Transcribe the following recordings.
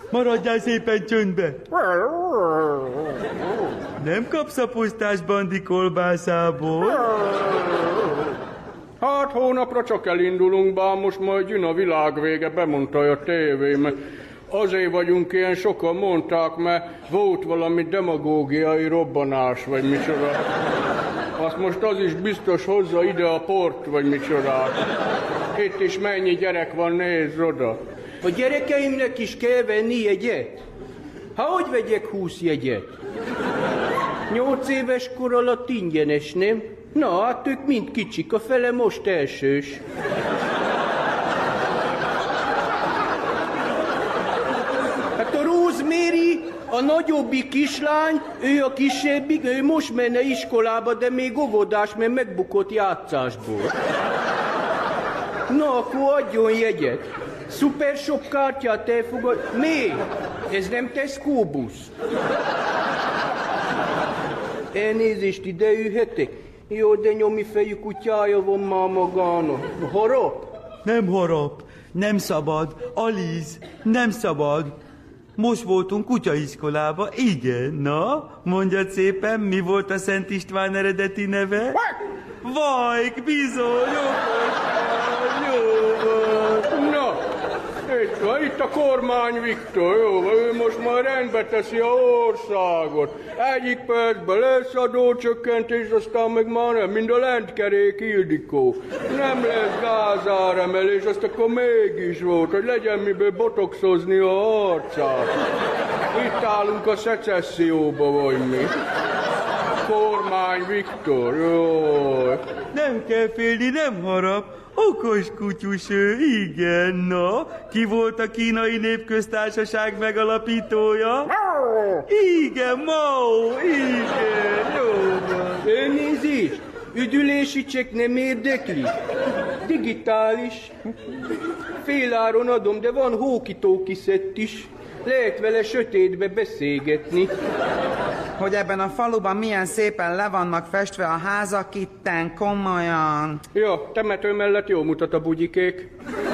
Maradjál szépen csöndbe! Nem kapsz a pusztás bandi kolbászából? Hát hónapra csak elindulunk, bár most majd jön a világ vége, bemondta a tévé, mert azért vagyunk ilyen sokan, mondták, mert volt valami demagógiai robbanás, vagy micsoda. Azt most az is biztos hozza ide a port, vagy micsoda. Itt is mennyi gyerek van, nézd oda. A gyerekeimnek is kell venni jegyet? Hogy vegyek 20 jegyet? 8 éves kor alatt ingyenes, nem? Na, hát ők mind kicsik, a fele most elsős. Hát a Rosemary, a nagyobbik kislány, ő a kisebbik, ő most menne iskolába, de még óvodás, mert megbukott játszásból. Na, akkor adjon jegyet. Supershop kártyát elfogad. Mi? Ez nem Tesco busz. Elnézést, ide ülhetek? Jó, de nyomi fejű kutyája van már magának. Harap? Nem harap, nem szabad. Aliz, nem szabad. Most voltunk kutyaiskolába, igen, na? Mondjad szépen, mi volt a Szent István eredeti neve? Vajk, bizony, jó van. Na, itt a kormány Viktor, jó, ő most már rendbe teszi a országot. Egyik percben lesz adócsökkentés, aztán meg már nem, mind a Lentkerék Ildikó. Nem lesz gázáremelés, azt akkor mégis volt, hogy legyen miből botoxozni a arcát. Itt állunk a szecesszióba, vagy mi? Kormány Viktor, jó. Nem kell félni, nem harap. Okos kutyus ő, igen, na? Ki volt a Kínai Népköztársaság megalapítója? Igen, Mao, igen, jó van. Elnézést, üdülési csekk nem érdekli. Digitális. Féláron adom, de van hókitóki szett is. Lehet vele sötétbe beszélgetni. Hogy ebben a faluban milyen szépen le vannak festve a házak itten, komolyan. Ja, temető mellett jól mutat a bugyikék.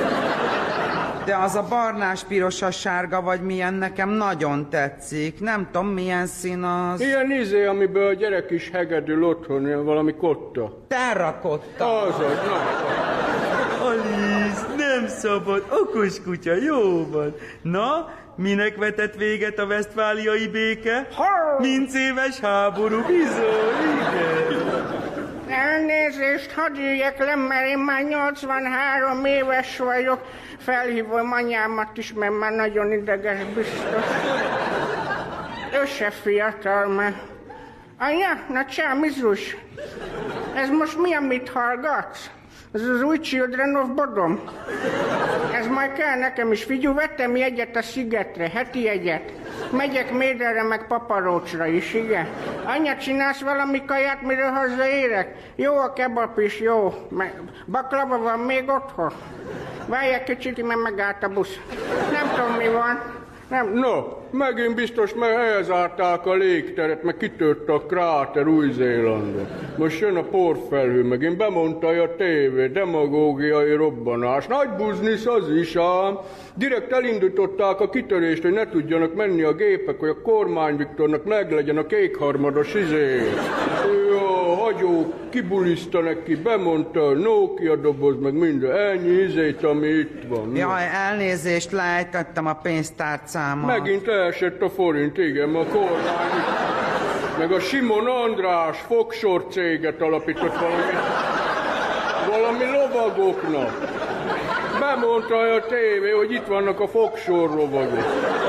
De az a barnás, pirosas, sárga vagy milyen nekem nagyon tetszik. Nem tudom, milyen szín az. Ilyen amiből a gyerek is hegedül otthon, ilyen valami kotta. Terrakotta. Azaz, na. Aliz, nem szabad, okos kutya, jó van. Na, minek vetett véget a vesztfáliai béke? 30 éves háború, bizony, igen. Elnézést, hadd üljek le, mert én már 83 éves vagyok. Felhívom anyámat is, mert már nagyon ideges biztos. Ő se fiatal már. Anya, na csámizus, ez most mi, amit hallgatsz? Ez az új Children of Bodom. Ez majd kell nekem is. Figyelj, vettem jegyet a Szigetre, heti jegyet. Megyek Méderre, meg Paparócsra is, igen. Anya, csinálsz valami kaját, mire hazaérek? Jó a kebab is, jó. Baklava van még otthon? Várj egy kicsit, mert megállt a busz. Nem tudom, mi van. Nem. No, megint biztos, mert elzárták a légteret, meg kitört a kráter Új-Zélandon. Most jön a porfelhő, megint bemondta a tévé, demagógiai robbanás. Nagy buznisz az is ám. Direkt elindították a kitörést, hogy ne tudjanak menni a gépek, hogy a kormány Viktornak meglegyen a kékharmados Jó, hagyó, kibuliszta neki, bemondta, Nokia doboz, meg minden, ennyi ami itt van. Jaj, elnézést, lejtettem a pénztárcámat. Megint elesett a forint, igen, a kormány. Meg a Simon András fogsor céget alapított valami lovagoknak. Bemondta a tévé, hogy itt vannak a fogsor lovagok.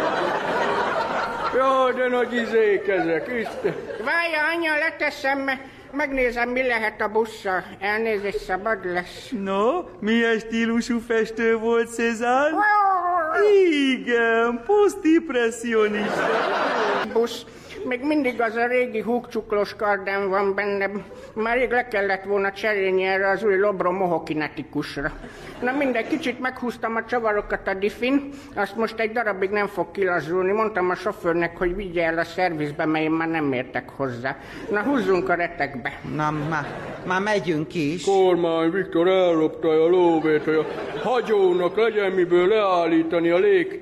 Jaj, de nagy izék ezek, Isten. Várja, anya, leteszem, mert megnézem, mi lehet a busszal. Elnézést, szabad lesz. No, milyen stílusú festő volt Cézár? Igen, posztimpresszionista. Busz. Még mindig az a régi húgcsuklós kardem van bennem. Már rég le kellett volna cserélni erre az új Lobro mohokinetikusra. Na mindegy, kicsit meghúztam a csavarokat a diffin, azt most egy darabig nem fog kilazulni. Mondtam a sofőrnek, hogy vigye el a szervizbe, mert én már nem értek hozzá. Na húzzunk a retekbe. Na, már megyünk is. Kormány Viktor ellopta a lóvét, hogy a hagyónak legyen miből leállítani a légteret.